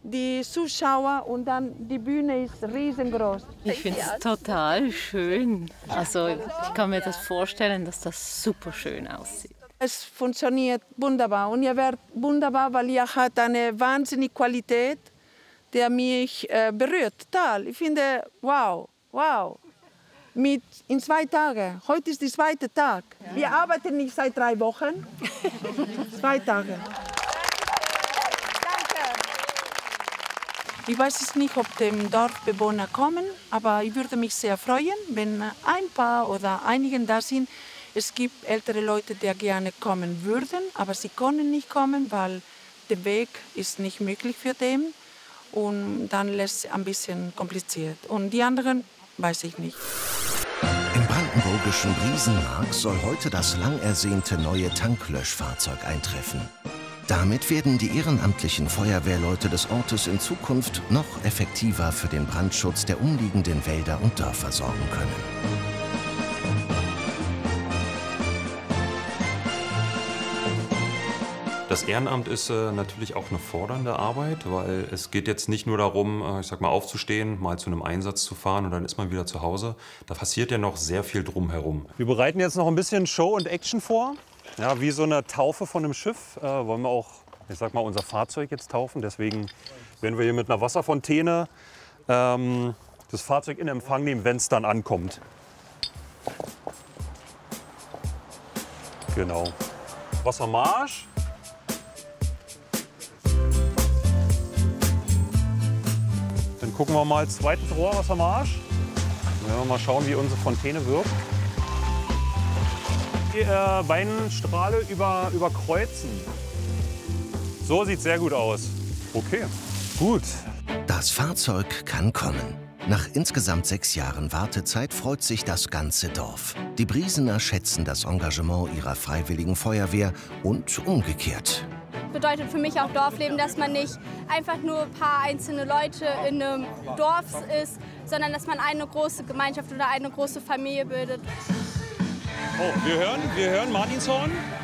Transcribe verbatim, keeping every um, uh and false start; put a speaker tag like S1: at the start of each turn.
S1: die Zuschauer und dann die Bühne ist riesengroß.
S2: Ich finde es total schön. Also ich kann mir das vorstellen, dass das super schön aussieht.
S1: Es funktioniert wunderbar und ihr werdet wunderbar, weil ihr habt eine wahnsinnige Qualität, die mich äh, berührt. Total. Ich finde, wow, wow. Mit in zwei Tagen. Heute ist der zweite Tag. Ja. Wir arbeiten nicht seit drei Wochen. Zwei Tage. Ich weiß es nicht, ob die Dorfbewohner kommen, aber ich würde mich sehr freuen, wenn ein paar oder einige da sind. Es gibt ältere Leute, die gerne kommen würden, aber sie können nicht kommen, weil der Weg ist nicht möglich für den. Und dann lässt es ein bisschen kompliziert. Und die anderen weiß ich nicht.
S3: Im brandenburgischen Briesenmark soll heute das lang ersehnte neue Tanklöschfahrzeug eintreffen. Damit werden die ehrenamtlichen Feuerwehrleute des Ortes in Zukunft noch effektiver für den Brandschutz der umliegenden Wälder und Dörfer sorgen können.
S4: Das Ehrenamt ist äh, natürlich auch eine fordernde Arbeit, weil es geht jetzt nicht nur darum, äh, ich sag mal, aufzustehen, mal zu einem Einsatz zu fahren und dann ist man wieder zu Hause. Da passiert ja noch sehr viel drumherum.
S5: Wir bereiten jetzt noch ein bisschen Show und Action vor. Ja, wie so eine Taufe von einem Schiff äh, wollen wir auch, ich sag mal, unser Fahrzeug jetzt taufen. Deswegen werden wir hier mit einer Wasserfontäne ähm, das Fahrzeug in Empfang nehmen, wenn es dann ankommt. Genau. Wassermarsch. Dann gucken wir mal, zweites Rohr, Wassermarsch. Dann werden wir mal schauen, wie unsere Fontäne wirkt. Die äh, beiden Strahle über, überkreuzen. So sieht sehr gut aus. Okay, gut.
S3: Das Fahrzeug kann kommen. Nach insgesamt sechs Jahren Wartezeit freut sich das ganze Dorf. Die Briesener schätzen das Engagement ihrer freiwilligen Feuerwehr und umgekehrt.
S6: Bedeutet für mich auch Dorfleben, dass man nicht einfach nur ein paar einzelne Leute in einem Dorf ist, sondern dass man eine große Gemeinschaft oder eine große Familie bildet.
S5: Oh, wir hören, wir hören Martinshorn.